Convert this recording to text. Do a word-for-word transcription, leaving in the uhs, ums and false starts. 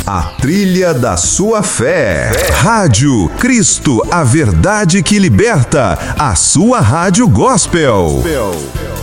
A trilha da sua fé. Rádio Cristo, a verdade que liberta. A sua rádio gospel.